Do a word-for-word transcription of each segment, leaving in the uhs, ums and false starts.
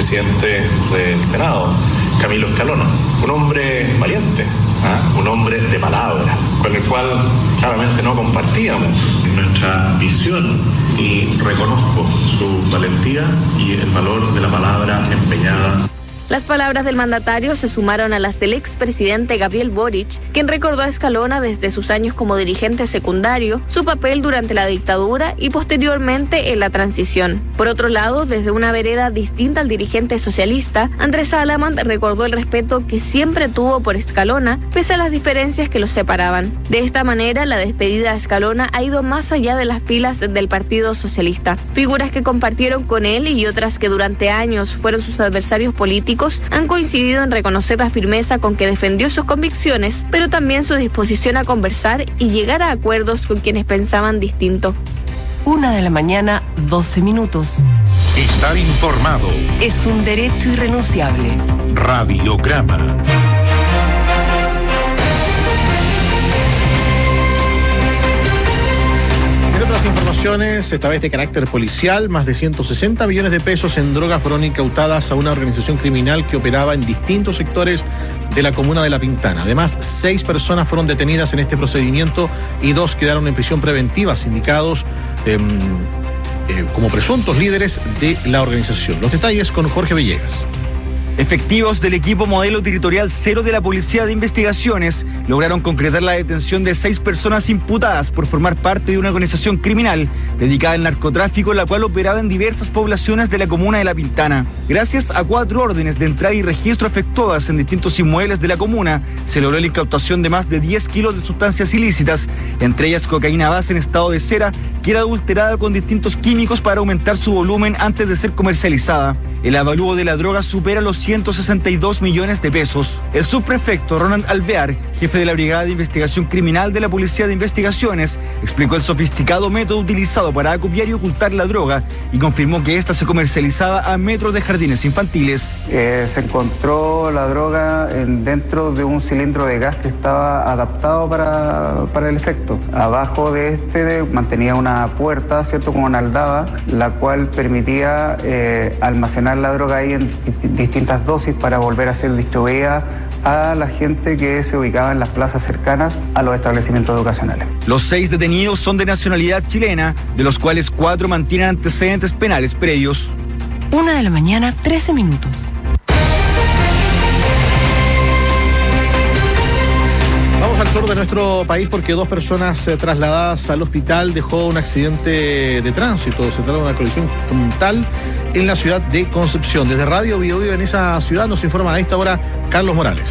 presidente del Senado, Camilo Escalona, un hombre valiente, ¿eh? un hombre de palabra, con el cual claramente no compartíamos nuestra visión, y reconozco su valentía y el valor de la palabra empeñada. Las palabras del mandatario se sumaron a las del expresidente Gabriel Boric, quien recordó a Escalona desde sus años como dirigente secundario, su papel durante la dictadura y posteriormente en la transición. Por otro lado, desde una vereda distinta al dirigente socialista, Andrés Salamand recordó el respeto que siempre tuvo por Escalona, pese a las diferencias que los separaban. De esta manera, la despedida a Escalona ha ido más allá de las filas del Partido Socialista. Figuras que compartieron con él y otras que durante años fueron sus adversarios políticos han coincidido en reconocer la firmeza con que defendió sus convicciones, pero también su disposición a conversar y llegar a acuerdos con quienes pensaban distinto. Una de la mañana, doce minutos. Estar informado es un derecho irrenunciable. Radiograma. En otras informaciones, esta vez de carácter policial, más de ciento sesenta millones de pesos en drogas fueron incautadas a una organización criminal que operaba en distintos sectores de la comuna de La Pintana. Además, seis personas fueron detenidas en este procedimiento y dos quedaron en prisión preventiva, sindicados eh, eh, como presuntos líderes de la organización. Los detalles con Jorge Villegas. Efectivos del equipo modelo territorial cero de la Policía de Investigaciones lograron concretar la detención de seis personas imputadas por formar parte de una organización criminal dedicada al narcotráfico, la cual operaba en diversas poblaciones de la comuna de La Pintana. Gracias a cuatro órdenes de entrada y registro efectuadas en distintos inmuebles de la comuna, se logró la incautación de más de diez kilos de sustancias ilícitas, entre ellas cocaína base en estado de cera, que era adulterada con distintos químicos para aumentar su volumen antes de ser comercializada. El avalúo de la droga supera los ciento sesenta y dos millones de pesos. El subprefecto Ronald Alvear, jefe de la Brigada de Investigación Criminal de la Policía de Investigaciones, explicó el sofisticado método utilizado para acopiar y ocultar la droga y confirmó que ésta se comercializaba a metros de jardines infantiles. Eh, se encontró la droga en, dentro de un cilindro de gas que estaba adaptado para, para el efecto. Abajo de este de, mantenía una puerta, ¿cierto?, con una aldaba, la cual permitía eh, almacenar la droga ahí en distintas dosis para volver a ser distribuida a la gente que se ubicaba en las plazas cercanas a los establecimientos educacionales. Los seis detenidos son de nacionalidad chilena, de los cuales cuatro mantienen antecedentes penales previos. Una de la mañana, trece minutos. Vamos al sur de nuestro país porque dos personas eh, trasladadas al hospital dejó un accidente de tránsito. Se trata de una colisión frontal en la ciudad de Concepción. Desde Radio Bio Bio en esa ciudad nos informa a esta hora Carlos Morales.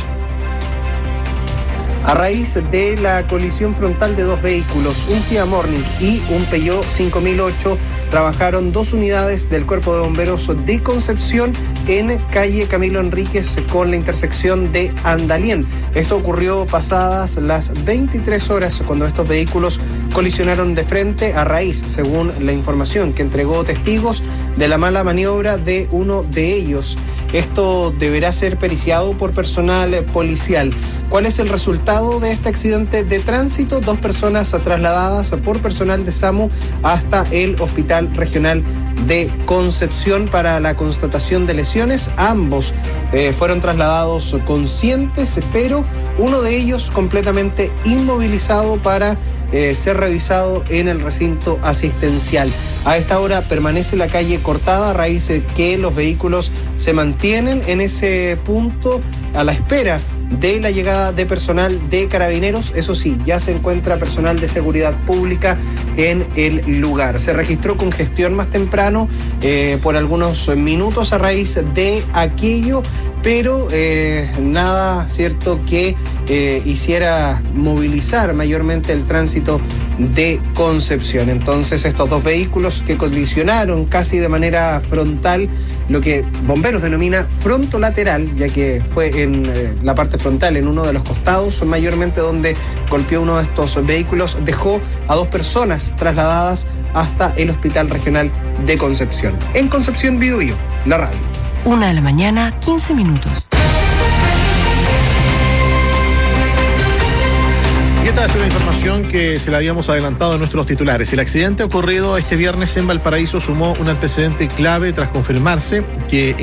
A raíz de la colisión frontal de dos vehículos, un Kia Morning y un Peugeot cinco mil ocho, trabajaron dos unidades del Cuerpo de Bomberos de Concepción en calle Camilo Enríquez con la intersección de Andalien. Esto ocurrió pasadas las veintitrés horas cuando estos vehículos colisionaron de frente a raíz, según la información que entregó testigos, de la mala maniobra de uno de ellos. Esto deberá ser periciado por personal policial. ¿Cuál es el resultado de este accidente de tránsito? Dos personas trasladadas por personal de SAMU hasta el Hospital Regional de Concepción para la constatación de lesiones. Ambos eh, fueron trasladados conscientes, pero uno de ellos completamente inmovilizado para eh, ser revisado en el recinto asistencial. A esta hora permanece la calle cortada a raíz de que los vehículos se mantienen en ese punto a la espera de la llegada de personal de Carabineros. Eso sí, ya se encuentra personal de seguridad pública en el lugar. Se registró congestión más temprano eh, por algunos minutos a raíz de aquello, pero eh, nada cierto que eh, hiciera movilizar mayormente el tránsito de Concepción. Entonces, estos dos vehículos que colisionaron casi de manera frontal, lo que bomberos denomina frontolateral, ya que fue en eh, la parte frontal, en uno de los costados, mayormente donde golpeó uno de estos vehículos, dejó a dos personas trasladadas hasta el Hospital Regional de Concepción. En Concepción, Bio Bio, la radio. Una de la mañana, quince minutos. Y esta es una información que se la habíamos adelantado en nuestros titulares. El accidente ocurrido este viernes en Valparaíso sumó un antecedente clave tras confirmarse que